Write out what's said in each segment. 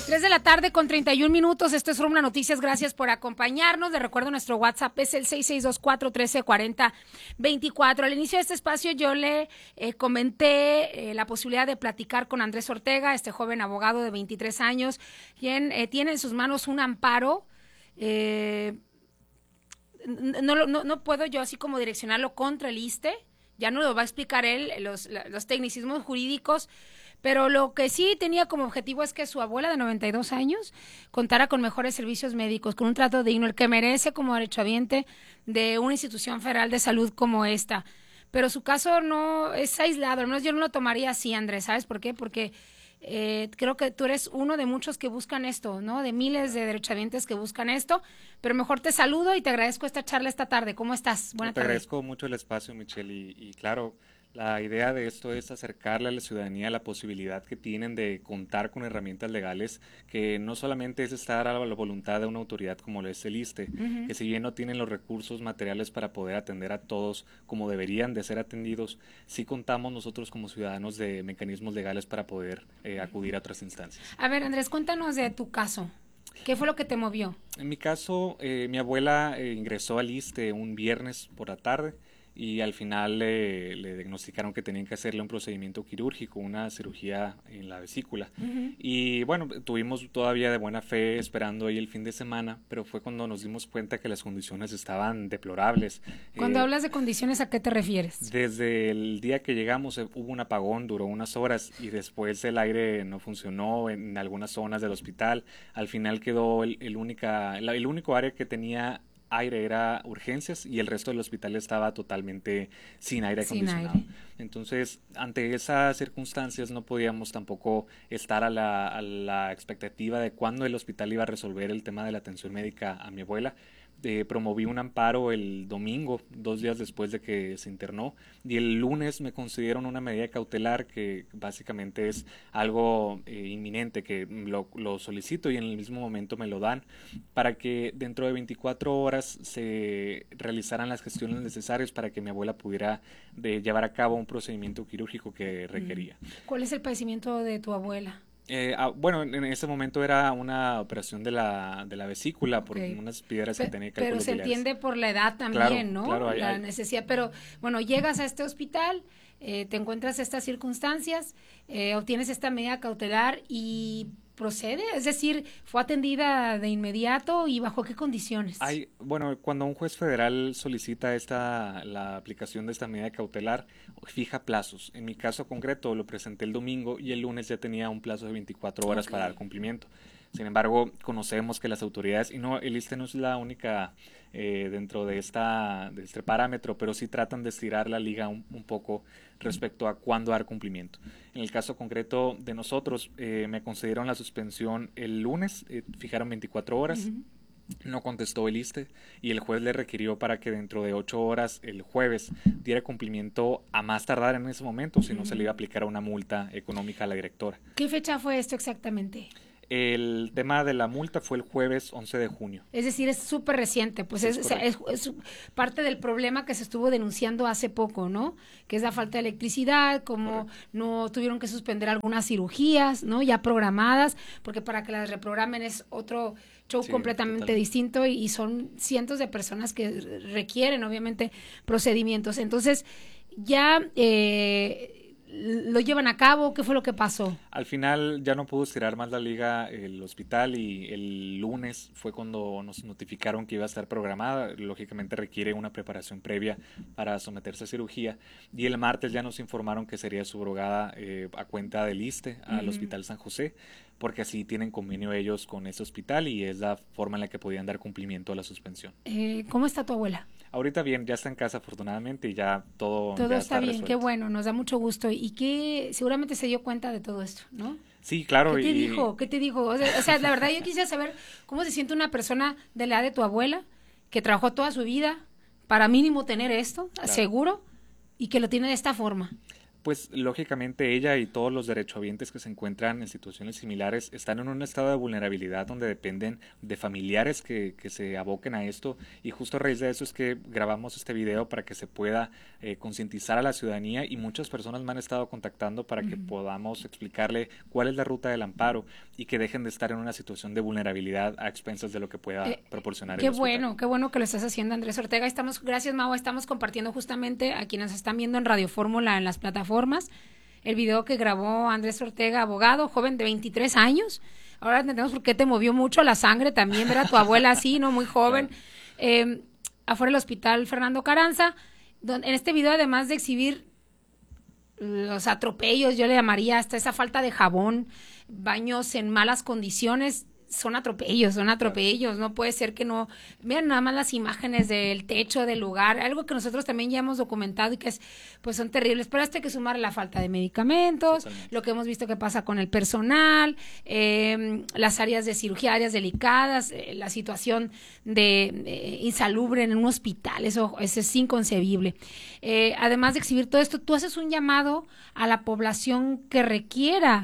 3 de la tarde con 31 minutos. Esto es Fórmula Noticias. Gracias por acompañarnos. Les recuerdo, nuestro WhatsApp es el 6624-1340-24. Al inicio de este espacio yo le comenté la posibilidad de platicar con Andrés Ortega, este joven abogado de 23 años, quien tiene en sus manos un amparo. No puedo yo así como direccionarlo contra el ISSSTE. Ya no lo va a explicar él, los tecnicismos jurídicos. Pero lo que sí tenía como objetivo es que su abuela de 92 años contara con mejores servicios médicos, con un trato digno, el que merece como derechohabiente de una institución federal de salud como esta. Pero su caso no es aislado, no, yo no lo tomaría así, Andrés, ¿sabes por qué? Porque creo que tú eres uno de muchos que buscan esto, ¿no? De miles de derechohabientes que buscan esto, pero mejor te saludo y te agradezco esta charla esta tarde. ¿Cómo estás? Buenas tardes. Te agradezco mucho el espacio, Michelle, y claro, la idea de esto es acercarle a la ciudadanía la posibilidad que tienen de contar con herramientas legales, que no solamente es estar a la voluntad de una autoridad como lo es el ISSSTE, que si bien no tienen los recursos materiales para poder atender a todos como deberían de ser atendidos, sí contamos nosotros como ciudadanos de mecanismos legales para poder acudir a otras instancias. A ver, Andrés, cuéntanos de tu caso. ¿Qué fue lo que te movió? En mi caso, mi abuela ingresó al ISSSTE un viernes por la tarde, y al final le diagnosticaron que tenían que hacerle un procedimiento quirúrgico, una cirugía en la vesícula. Y bueno, tuvimos todavía de buena fe esperando ahí el fin de semana, pero fue cuando nos dimos cuenta que las condiciones estaban deplorables. Cuando hablas de condiciones, ¿a qué te refieres? Desde el día que llegamos hubo un apagón, duró unas horas y después el aire no funcionó en algunas zonas del hospital. Al final quedó el único área que tenía aire era urgencias y el resto del hospital estaba totalmente sin aire acondicionado. Entonces, ante esas circunstancias no podíamos tampoco estar a la expectativa de cuándo el hospital iba a resolver el tema de la atención médica a mi abuela. Promoví un amparo el domingo, 2 días después de que se internó, y el lunes me concedieron una medida cautelar que básicamente es algo inminente, que lo solicito y en el mismo momento me lo dan, para que dentro de 24 horas se realizaran las gestiones necesarias para que mi abuela pudiera llevar a cabo un procedimiento quirúrgico que requería. ¿Cuál es el padecimiento de tu abuela? Bueno, en ese momento era una operación de la vesícula por unas piedras que tenía cálculos biliares. Pero se entiende por la edad también, claro, ¿no? Claro, la necesidad. Pero bueno, llegas a este hospital, te encuentras estas circunstancias, obtienes esta medida cautelar y procede, es decir, ¿fue atendida de inmediato y bajo qué condiciones? Bueno, cuando un juez federal solicita la aplicación de esta medida cautelar, fija plazos. En mi caso concreto lo presenté el domingo y el lunes ya tenía un plazo de 24 horas para el cumplimiento. Sin embargo, conocemos que las autoridades, y no, el ISSSTE no es la única dentro de este parámetro, pero sí tratan de estirar la liga un poco respecto a cuándo dar cumplimiento. En el caso concreto de nosotros, me concedieron la suspensión el lunes, fijaron 24 horas. No contestó el ISSSTE y el juez le requirió para que dentro de 8 horas el jueves diera cumplimiento a más tardar en ese momento, si no se le iba a aplicar una multa económica a la directora. ¿Qué fecha fue esto exactamente? El tema de la multa fue el jueves 11 de junio. Es decir, es súper reciente, pues es parte del problema que se estuvo denunciando hace poco, ¿no? Que es la falta de electricidad, como no tuvieron que suspender algunas cirugías, ¿no? Ya programadas, porque para que las reprogramen es otro show completamente distinto y son cientos de personas que requieren, obviamente, procedimientos. Entonces, ya lo llevan a cabo. ¿Qué fue lo que pasó? Al final ya no pudo estirar más la liga el hospital y el lunes fue cuando nos notificaron que iba a estar programada. Lógicamente requiere una preparación previa para someterse a cirugía y el martes ya nos informaron que sería subrogada a cuenta del ISSSTE al Hospital San José, porque así tienen convenio ellos con ese hospital y es la forma en la que podían dar cumplimiento a la suspensión. ¿Cómo está tu abuela? Ahorita bien, ya está en casa afortunadamente y ya todo ya está bien, resuelto. Qué bueno, nos da mucho gusto y que seguramente se dio cuenta de todo esto, ¿no? Sí, claro. ¿Qué te dijo? ¿Qué te dijo? O sea, la verdad yo quisiera saber cómo se siente una persona de la edad de tu abuela que trabajó toda su vida para mínimo tener esto, seguro, y que lo tiene de esta forma. Pues lógicamente ella y todos los derechohabientes que se encuentran en situaciones similares están en un estado de vulnerabilidad donde dependen de familiares que se aboquen a esto, y justo a raíz de eso es que grabamos este video para que se pueda concientizar a la ciudadanía, y muchas personas me han estado contactando para que podamos explicarle cuál es la ruta del amparo y que dejen de estar en una situación de vulnerabilidad a expensas de lo que pueda proporcionar el hospital. Qué bueno que lo estás haciendo, Andrés Ortega. Gracias, Mau, estamos compartiendo justamente a quienes están viendo en Radio Fórmula en las plataformas el video que grabó Andrés Ortega, abogado, joven de 23 años. Ahora entendemos por qué te movió mucho la sangre también ver a tu abuela así, ¿no? Muy joven. Claro. Afuera del hospital Fernando Carranza, en este video, además de exhibir los atropellos, yo le llamaría hasta esa falta de jabón, baños en malas condiciones, son atropellos, no puede ser que no, vean nada más las imágenes del techo, del lugar, algo que nosotros también ya hemos documentado y que pues son terribles, pero hasta hay que sumar la falta de medicamentos, totalmente, lo que hemos visto que pasa con el personal, las áreas de cirugía, áreas delicadas, la situación de insalubre en un hospital, eso es inconcebible. Además de exhibir todo esto, tú haces un llamado a la población que requiera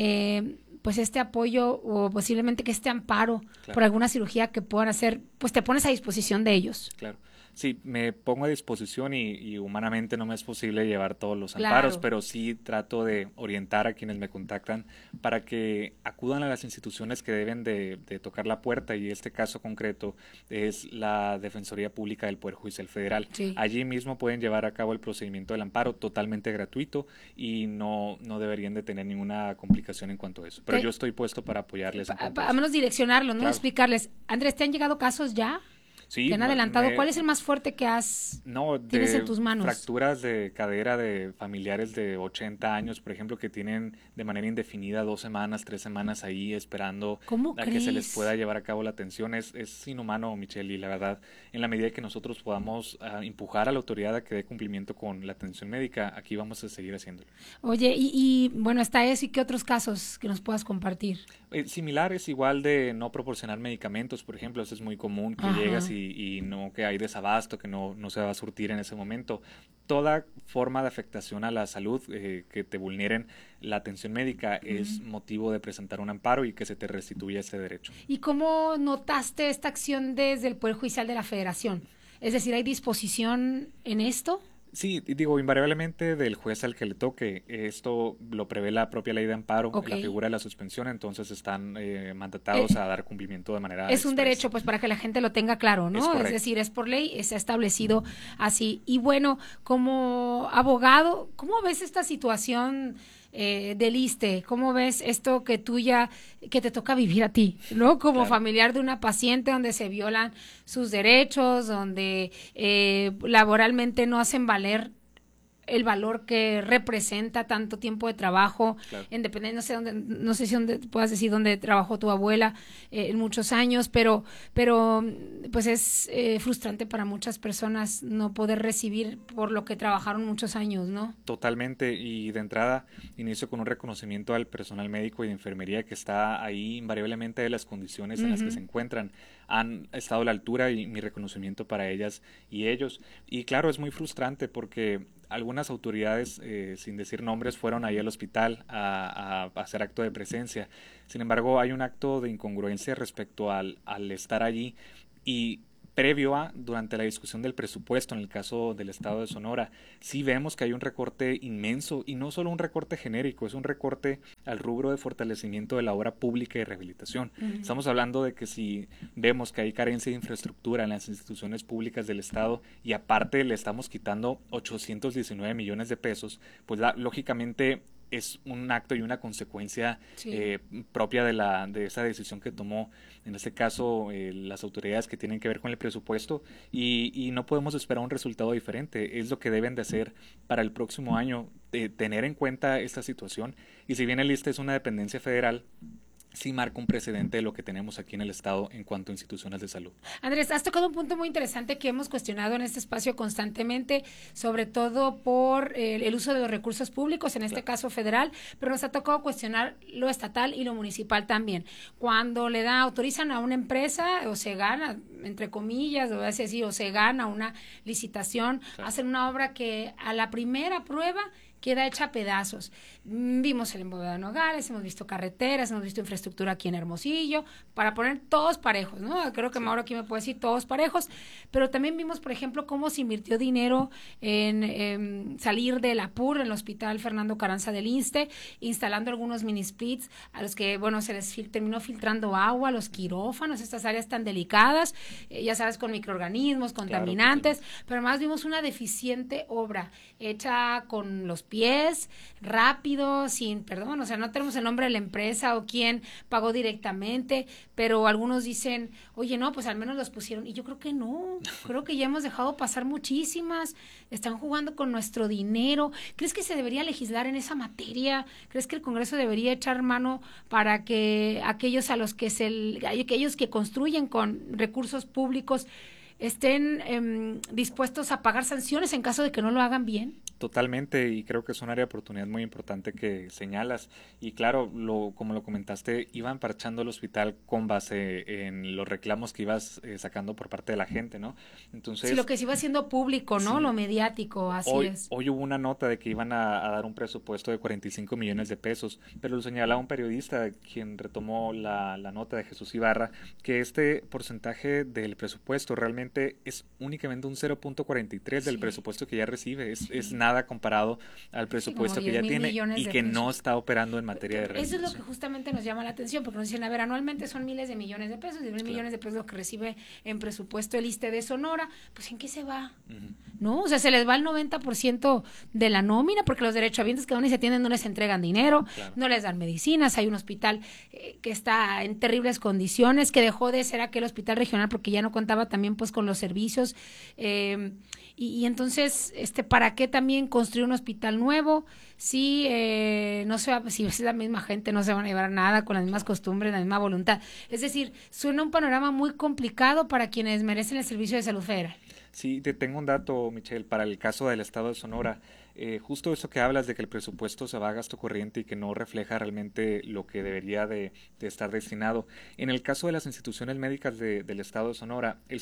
pues este apoyo o posiblemente que este amparo, claro, por alguna cirugía que puedan hacer, pues te pones a disposición de ellos. Claro. Sí, me pongo a disposición y humanamente no me es posible llevar todos los amparos, claro, pero sí trato de orientar a quienes me contactan para que acudan a las instituciones que deben de tocar la puerta, y este caso concreto es la Defensoría Pública del Poder Judicial Federal. Sí. Allí mismo pueden llevar a cabo el procedimiento del amparo totalmente gratuito y no deberían de tener ninguna complicación en cuanto a eso. Pero yo estoy puesto para apoyarles. A menos direccionarlos, ¿no? Claro. Explicarles. Andrés, ¿te han llegado casos ya? Sí, ¿te han adelantado? ¿Cuál es el más fuerte que tienes en tus manos? Fracturas de cadera de familiares de 80 años, por ejemplo, que tienen de manera indefinida 2 semanas, 3 semanas ahí esperando a que se les pueda llevar a cabo la atención. Es inhumano, Michelle, y la verdad, en la medida que nosotros podamos empujar a la autoridad a que dé cumplimiento con la atención médica, aquí vamos a seguir haciéndolo. Oye, y bueno, hasta eso, ¿y qué otros casos que nos puedas compartir? Similares, igual de no proporcionar medicamentos, por ejemplo, eso es muy común, que llegas y no, que hay desabasto, que no se va a surtir en ese momento. Toda forma de afectación a la salud que te vulneren la atención médica es motivo de presentar un amparo y que se te restituya ese derecho. ¿Y cómo notaste esta acción desde el Poder Judicial de la Federación? Es decir, ¿hay disposición en esto? Sí, digo, invariablemente del juez al que le toque, esto lo prevé la propia ley de amparo, la figura de la suspensión, entonces están mandatados a dar cumplimiento de manera Es un derecho, pues, para que la gente lo tenga claro, ¿no? Es decir, es por ley, se ha establecido así. Y bueno, como abogado, ¿cómo ves esta situación del ISSSTE? ¿Cómo ves esto que te toca vivir a ti, ¿no? Como familiar de una paciente donde se violan sus derechos, donde laboralmente no hacen valer el valor que representa tanto tiempo de trabajo, en dependencia, no sé si dónde puedas decir dónde trabajó tu abuela en muchos años, pero pues es frustrante para muchas personas no poder recibir por lo que trabajaron muchos años, ¿no? Totalmente, y de entrada inicio con un reconocimiento al personal médico y de enfermería que está ahí invariablemente de las condiciones en las que se encuentran. Han estado a la altura y mi reconocimiento para ellas y ellos. Y claro, es muy frustrante porque algunas autoridades, sin decir nombres, fueron ahí al hospital a hacer acto de presencia. Sin embargo, hay un acto de incongruencia respecto al estar allí, y previo durante la discusión del presupuesto en el caso del estado de Sonora, sí vemos que hay un recorte inmenso, y no solo un recorte genérico, es un recorte al rubro de fortalecimiento de la obra pública y rehabilitación. Estamos hablando de que si vemos que hay carencia de infraestructura en las instituciones públicas del estado y aparte le estamos quitando 819 millones de pesos, pues lógicamente es un acto y una consecuencia propia de esa decisión que tomó, en este caso, las autoridades que tienen que ver con el presupuesto, y no podemos esperar un resultado diferente. Es lo que deben de hacer para el próximo año, tener en cuenta esta situación, y si bien el ISSSTE es una dependencia federal, sí marca un precedente de lo que tenemos aquí en el estado en cuanto a instituciones de salud. Andrés, has tocado un punto muy interesante que hemos cuestionado en este espacio constantemente, sobre todo por el uso de los recursos públicos, en este caso federal, pero nos ha tocado cuestionar lo estatal y lo municipal también. Cuando autorizan a una empresa o se gana, entre comillas, o se gana una licitación, hacen una obra que a la primera prueba queda hecha a pedazos. Vimos el embolado de Nogales, hemos visto carreteras, hemos visto infraestructura aquí en Hermosillo, para poner todos parejos, ¿no? Creo que Mauro aquí me puede decir todos parejos, pero también vimos, por ejemplo, cómo se invirtió dinero en salir del APUR, en el Hospital Fernando Carranza del ISSSTE, instalando algunos mini splits a los que, bueno, se les terminó filtrando agua, los quirófanos, estas áreas tan delicadas, ya sabes, con microorganismos, contaminantes, claro, pero además vimos una deficiente obra hecha con los pies, rápido, sin perdón, o sea, no tenemos el nombre de la empresa o quién pagó directamente, pero algunos dicen, oye, no, pues al menos los pusieron, y yo creo que no, creo que ya hemos dejado pasar muchísimas, están jugando con nuestro dinero. ¿Crees que se debería legislar en esa materia? ¿Crees que el Congreso debería echar mano para que aquellos aquellos que construyen con recursos públicos estén dispuestos a pagar sanciones en caso de que no lo hagan bien? Totalmente, y creo que es un área de oportunidad muy importante que señalas. Y claro, como lo comentaste, iban parchando el hospital con base en los reclamos que ibas sacando por parte de la gente, ¿no? Entonces, sí, lo que se iba haciendo público, ¿no? Sí, lo mediático, así es. Hoy hubo una nota de que iban a dar un presupuesto de 45 millones de pesos, pero lo señalaba un periodista, quien retomó la nota de Jesús Ibarra, que este porcentaje del presupuesto realmente es únicamente un 0.43 del presupuesto que ya recibe, es nada comparado al presupuesto que ya tiene y que no está operando en materia de rehabilitación. Eso es lo que justamente nos llama la atención, porque nos dicen, a ver, anualmente son miles de millones de pesos, 10,000 millones de pesos lo que recibe en presupuesto el ISSSTE de Sonora, pues ¿en qué se va? ¿No? O sea, se les va el 90% de la nómina, porque los derechohabientes que van y se atienden no les entregan dinero, no les dan medicinas, hay un hospital que está en terribles condiciones, que dejó de ser aquel hospital regional porque ya no contaba también pues con los servicios, y entonces, ¿para qué también construir un hospital nuevo? Si no se va, si es la misma gente, no se van a llevar nada con las mismas costumbres, la misma voluntad. Es decir, suena un panorama muy complicado para quienes merecen el servicio de salud federal. Sí, te tengo un dato, Michelle, para el caso del estado de Sonora. Justo eso que hablas de que el presupuesto se va a gasto corriente y que no refleja realmente lo que debería de estar destinado. En el caso de las instituciones médicas del estado de Sonora, el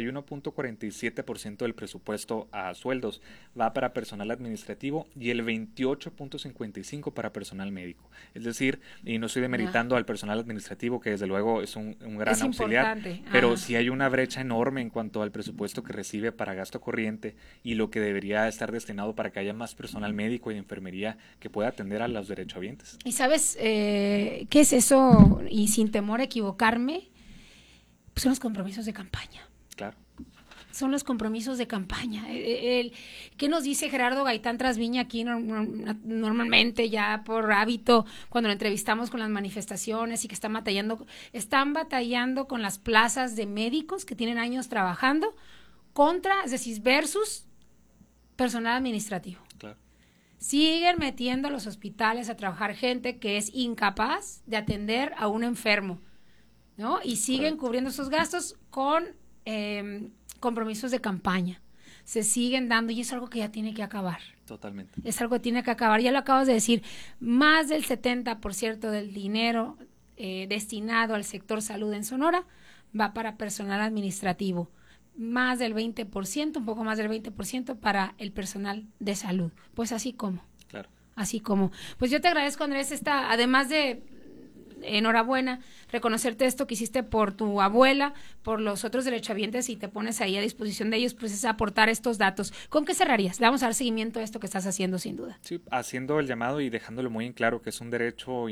71.47% del presupuesto a sueldos va para personal administrativo y el 28.55% para personal médico. Es decir, y no estoy demeritando al personal administrativo, que desde luego es un gran auxiliar, pero sí hay una brecha enorme en cuanto al presupuesto que recibe para gasto corriente y lo que debería estar destinado para que haya más personal médico y de enfermería que pueda atender a los derechohabientes. ¿Y sabes qué es eso? Y sin temor a equivocarme, pues son los compromisos de campaña. Claro. Son los compromisos de campaña. ¿Qué nos dice Gerardo Gaitán Trasviña aquí normalmente ya por hábito cuando lo entrevistamos con las manifestaciones y que están batallando con las plazas de médicos que tienen años trabajando es decir, versus personal administrativo? Claro. Siguen metiendo a los hospitales a trabajar gente que es incapaz de atender a un enfermo, ¿no? Y siguen cubriendo esos gastos con compromisos de campaña. Se siguen dando y es algo que ya tiene que acabar. Totalmente. Es algo que tiene que acabar. Ya lo acabas de decir, más del 70% del dinero destinado al sector salud en Sonora va para personal administrativo. Más del 20%, un poco más del 20% para el personal de salud. Pues así como. Claro. Así como. Pues yo te agradezco, Andrés, además de enhorabuena, reconocerte esto que hiciste por tu abuela, por los otros derechohabientes y te pones ahí a disposición de ellos, pues es aportar estos datos. ¿Con qué cerrarías? Le vamos a dar seguimiento a esto que estás haciendo sin duda. Sí, haciendo el llamado y dejándolo muy en claro que es un derecho